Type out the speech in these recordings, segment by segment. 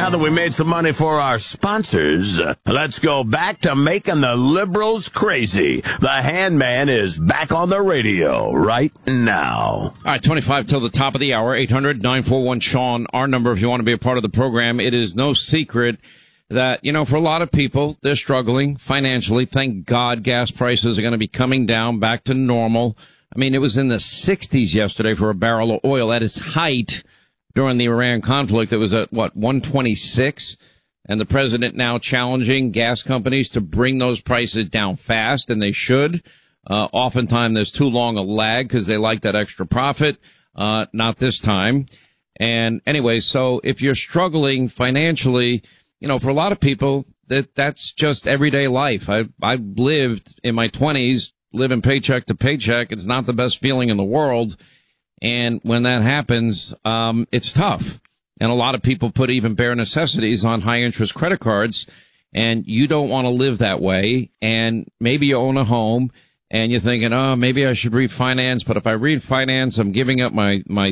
now that we made some money for our sponsors, let's go back to making the liberals crazy. The Handman is back on the radio right now. All right, 25 till the top of the hour, 800-941-SEAN, our number if you want to be a part of the program. It is no secret that, for a lot of people, they're struggling financially. Thank God gas prices are going to be coming down back to normal. I mean, it was in the 60s yesterday for a barrel of oil at its height. During the Iran conflict, it was at, 126? And the president now challenging gas companies to bring those prices down fast, and they should. Oftentimes there's too long a lag because they like that extra profit. Not this time. And anyway, so if you're struggling financially, for a lot of people, that's just everyday life. I've lived in my 20s, living paycheck to paycheck. It's not the best feeling in the world. And when that happens, it's tough. And a lot of people put even bare necessities on high interest credit cards, and you don't want to live that way. And maybe you own a home and you're thinking, oh, maybe I should refinance. But if I refinance, I'm giving up my 3%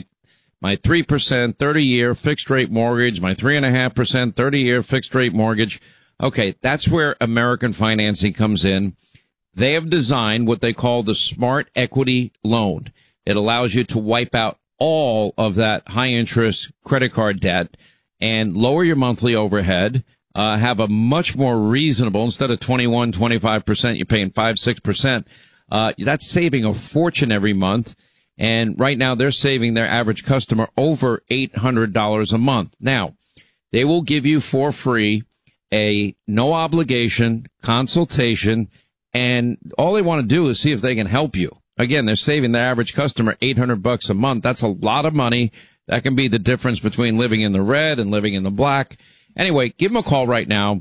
30-year fixed rate mortgage, my 3.5% 30-year fixed rate mortgage. Okay. That's where American Financing comes in. They have designed what they call the Smart Equity Loan. It allows you to wipe out all of that high interest credit card debt and lower your monthly overhead, have a much more reasonable, instead of 21, 25%, you're paying 5-6%. That's saving a fortune every month. And right now they're saving their average customer over $800 a month. Now, they will give you for free a no obligation consultation, and all they want to do is see if they can help you. Again, they're saving their average customer $800 a month. That's a lot of money. That can be the difference between living in the red and living in the black. Anyway, give them a call right now.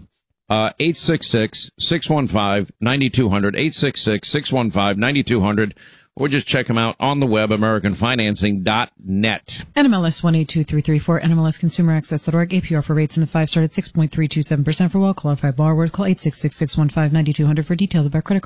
866-615-9200, 866-615-9200, or just check them out on the web, AmericanFinancing.net. NMLS 182334, NMLSConsumerAccess.org, APR for rates in the 5-star at 6.327% for well-qualified borrowers. Call 866-615-9200 for details about credit